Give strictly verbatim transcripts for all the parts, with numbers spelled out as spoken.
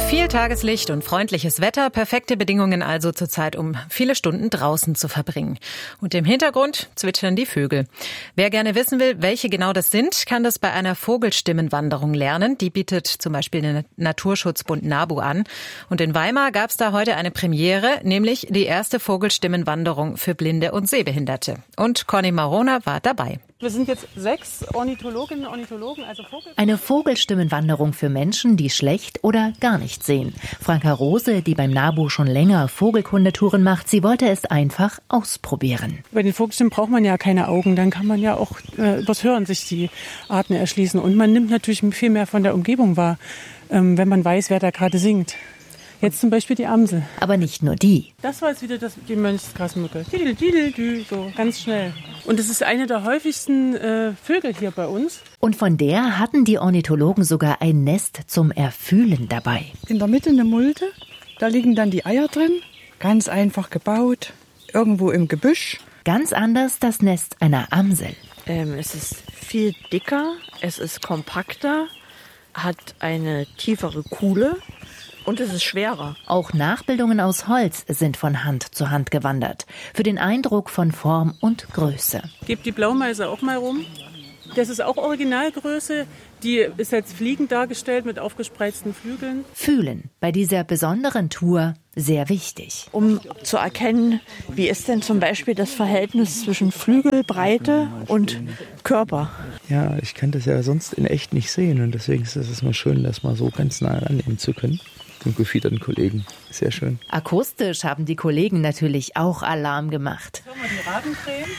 Viel Tageslicht und freundliches Wetter, perfekte Bedingungen also zurzeit, um viele Stunden draußen zu verbringen. Und im Hintergrund zwitschern die Vögel. Wer gerne wissen will, welche genau das sind, kann das bei einer Vogelstimmenwanderung lernen. Die bietet zum Beispiel der Naturschutzbund NABU an. Und in Weimar gab es da heute eine Premiere, nämlich die erste Vogelstimmenwanderung für Blinde und Sehbehinderte. Und Conny Marona war dabei. Wir sind jetzt sechs Ornithologinnen und Ornithologen, also Vogel. Eine Vogelstimmenwanderung für Menschen, die schlecht oder gar nicht sehen. Franka Rose, die beim NABU schon länger Vogelkundetouren macht, sie wollte es einfach ausprobieren. Bei den Vogelstimmen braucht man ja keine Augen, dann kann man ja auch äh, übers Hören sich die Arten erschließen. Und man nimmt natürlich viel mehr von der Umgebung wahr, ähm, wenn man weiß, wer da gerade singt. Jetzt zum Beispiel die Amsel. Aber nicht nur die. Das war jetzt wieder das, die Mönchsgrasmücke. Didel, didel, dü, so ganz schnell. Und es ist eine der häufigsten äh, Vögel hier bei uns. Und von der hatten die Ornithologen sogar ein Nest zum Erfühlen dabei. In der Mitte eine Mulde, da liegen dann die Eier drin. Ganz einfach gebaut, irgendwo im Gebüsch. Ganz anders das Nest einer Amsel. Ähm, es ist viel dicker, es ist kompakter, hat eine tiefere Kuhle. Und es ist schwerer. Auch Nachbildungen aus Holz sind von Hand zu Hand gewandert. Für den Eindruck von Form und Größe. Gebt die Blaumeise auch mal rum. Das ist auch Originalgröße. Die ist jetzt fliegend dargestellt mit aufgespreizten Flügeln. Fühlen bei dieser besonderen Tour sehr wichtig. Um zu erkennen, wie ist denn zum Beispiel das Verhältnis zwischen Flügelbreite und Körper. Ja, ich kann das ja sonst in echt nicht sehen. Und deswegen ist es mal schön, das mal so ganz nah annehmen zu können. Und gefiederten Kollegen. Sehr schön. Akustisch haben die Kollegen natürlich auch Alarm gemacht. Schau mal die Radencreme.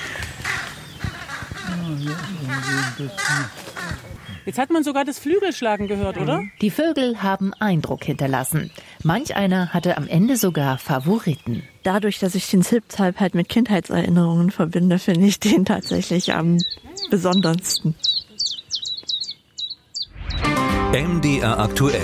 Jetzt hat man sogar das Flügelschlagen gehört, oder? Die Vögel haben Eindruck hinterlassen. Manch einer hatte am Ende sogar Favoriten. Dadurch, dass ich den Zilpzalp halt mit Kindheitserinnerungen verbinde, finde ich den tatsächlich am besondersten. M D R aktuell.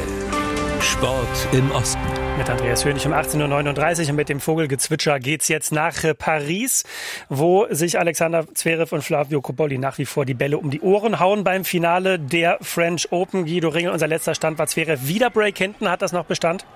Sport im Osten. Mit Andreas Hönig um achtzehn Uhr neununddreißig und mit dem Vogelgezwitscher geht's jetzt nach Paris, wo sich Alexander Zverev und Flavio Cobolli nach wie vor die Bälle um die Ohren hauen beim Finale der French Open. Guido Ringel, unser letzter Stand war Zverev wieder Break hinten. Hat das noch Bestand?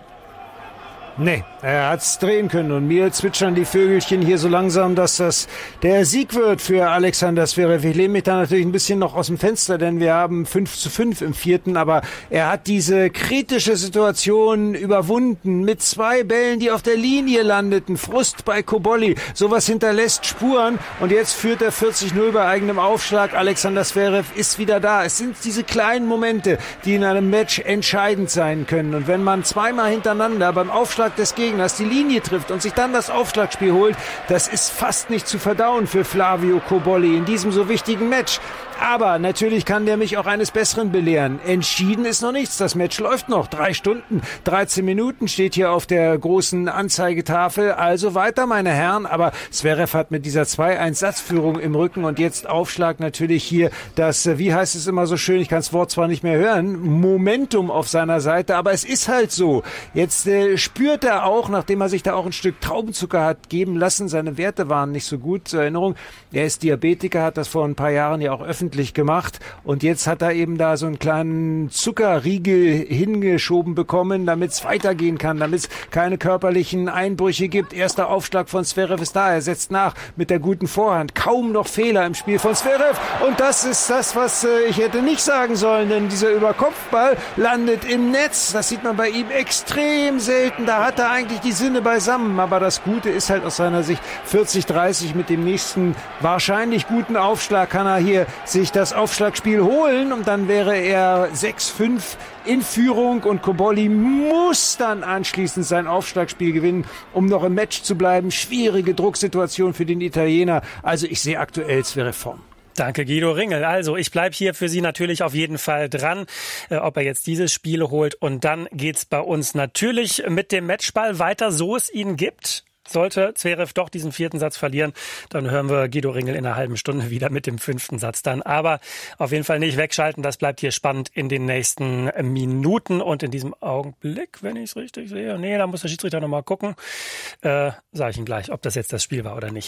Nee, er hat's drehen können und mir zwitschern die Vögelchen hier so langsam, dass das der Sieg wird für Alexander Zverev. Ich lehne mich da natürlich ein bisschen noch aus dem Fenster, denn wir haben fünf zu fünf im vierten, aber er hat diese kritische Situation überwunden mit zwei Bällen, die auf der Linie landeten. Frust bei Cobolli, sowas hinterlässt Spuren und jetzt führt er vierzig null bei eigenem Aufschlag. Alexander Zverev ist wieder da. Es sind diese kleinen Momente, die in einem Match entscheidend sein können und wenn man zweimal hintereinander beim Aufschlag des Gegners die Linie trifft und sich dann das Aufschlagspiel holt, das ist fast nicht zu verdauen für Flavio Cobolli in diesem so wichtigen Match. Aber natürlich kann der mich auch eines Besseren belehren. Entschieden ist noch nichts. Das Match läuft noch. Drei Stunden, dreizehn Minuten steht hier auf der großen Anzeigetafel. Also weiter, meine Herren. Aber Zverev hat mit dieser zwei eins Satzführung im Rücken und jetzt Aufschlag natürlich hier das, wie heißt es immer so schön, ich kann das Wort zwar nicht mehr hören, Momentum auf seiner Seite. Aber es ist halt so. Jetzt äh, spürt er auch, nachdem er sich da auch ein Stück Traubenzucker hat geben lassen, seine Werte waren nicht so gut zur Erinnerung. Er ist Diabetiker, hat das vor ein paar Jahren ja auch öffentlich gemacht und jetzt hat er eben da so einen kleinen Zuckerriegel hingeschoben bekommen, damit es weitergehen kann, damit es keine körperlichen Einbrüche gibt. Erster Aufschlag von Zverev ist da, er setzt nach mit der guten Vorhand. Kaum noch Fehler im Spiel von Zverev und das ist das, was äh, ich hätte nicht sagen sollen, denn dieser Überkopfball landet im Netz. Das sieht man bei ihm extrem selten. Da hat er eigentlich die Sinne beisammen, aber das Gute ist halt aus seiner Sicht vierzig dreißig mit dem nächsten wahrscheinlich guten Aufschlag kann er hier sich das Aufschlagspiel holen und dann wäre er sechs fünf in Führung und Cobolli muss dann anschließend sein Aufschlagspiel gewinnen, um noch im Match zu bleiben. Schwierige Drucksituation für den Italiener. Also ich sehe aktuell Zverev vorn. Danke, Guido Ringel. Also, ich bleibe hier für Sie natürlich auf jeden Fall dran, äh, ob er jetzt dieses Spiel holt. Und dann geht's bei uns natürlich mit dem Matchball weiter, so es ihn gibt. Sollte Zverev doch diesen vierten Satz verlieren, dann hören wir Guido Ringel in einer halben Stunde wieder mit dem fünften Satz dann. Aber auf jeden Fall nicht wegschalten, das bleibt hier spannend in den nächsten Minuten. Und in diesem Augenblick, wenn ich es richtig sehe, nee, da muss der Schiedsrichter nochmal gucken, äh, sage ich Ihnen gleich, ob das jetzt das Spiel war oder nicht.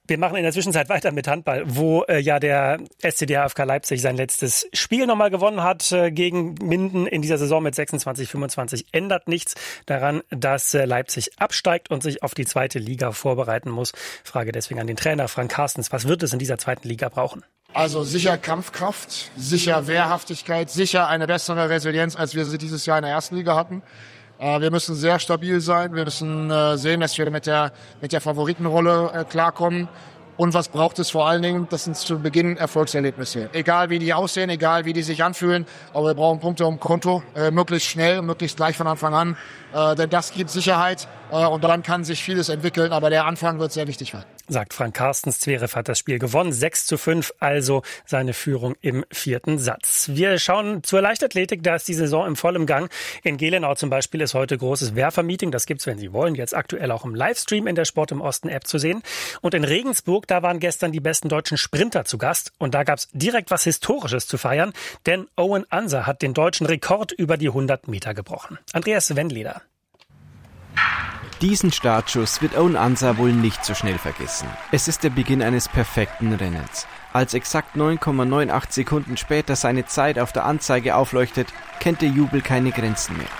Wir machen in der Zwischenzeit weiter mit Handball, wo äh, ja der S C D A F K Leipzig sein letztes Spiel nochmal gewonnen hat äh, gegen Minden in dieser Saison mit sechsundzwanzig fünfundzwanzig. Ändert nichts daran, dass äh, Leipzig absteigt und sich auf die zweite Liga vorbereiten muss. Frage deswegen an den Trainer Frank Carstens. Was wird es in dieser zweiten Liga brauchen? Also sicher Kampfkraft, sicher Wehrhaftigkeit, sicher eine bessere Resilienz, als wir sie dieses Jahr in der ersten Liga hatten. Wir müssen sehr stabil sein. Wir müssen sehen, dass wir mit der, mit der Favoritenrolle klarkommen. Und was braucht es vor allen Dingen? Das sind zu Beginn Erfolgserlebnisse. Egal wie die aussehen, egal wie die sich anfühlen. Aber wir brauchen Punkte um Konto, möglichst schnell, möglichst gleich von Anfang an. Denn das gibt Sicherheit. Und dann kann sich vieles entwickeln. Aber der Anfang wird sehr wichtig werden. Sagt Frank Carstens. Zverev hat das Spiel gewonnen. sechs zu fünf, also seine Führung im vierten Satz. Wir schauen zur Leichtathletik. Da ist die Saison im vollen Gang. In Gelenau zum Beispiel ist heute großes Werfermeeting. Das gibt's, wenn Sie wollen, jetzt aktuell auch im Livestream in der Sport im Osten App zu sehen. Und in Regensburg, da waren gestern die besten deutschen Sprinter zu Gast. Und da gab's direkt was Historisches zu feiern. Denn Owen Anser hat den deutschen Rekord über die hundert Meter gebrochen. Andreas Wendleder. Diesen Startschuss wird Owen Anser wohl nicht so schnell vergessen. Es ist der Beginn eines perfekten Rennens. Als exakt neun Komma acht Sekunden später seine Zeit auf der Anzeige aufleuchtet, kennt der Jubel keine Grenzen mehr.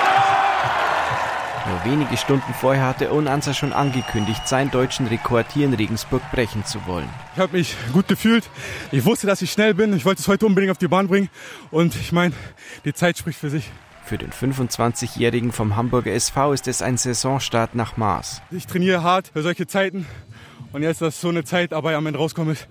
Nur wenige Stunden vorher hatte Owen Anser schon angekündigt, seinen deutschen Rekord hier in Regensburg brechen zu wollen. Ich habe mich gut gefühlt. Ich wusste, dass ich schnell bin. Ich wollte es heute unbedingt auf die Bahn bringen. Und ich meine, die Zeit spricht für sich. Für den fünfundzwanzigjährigen vom Hamburger S V ist es ein Saisonstart nach Maß. Ich trainiere hart für solche Zeiten und jetzt, dass so eine Zeit dabei am Ende rauskommt,